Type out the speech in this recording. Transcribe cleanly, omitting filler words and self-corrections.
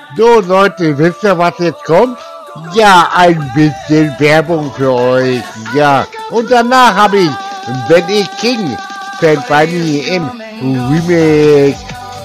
So Leute, wisst ihr, was jetzt kommt? Ja, ein bisschen Werbung für euch. Ja, und danach habe ich, wenn ich King, Stand By Me im Remix.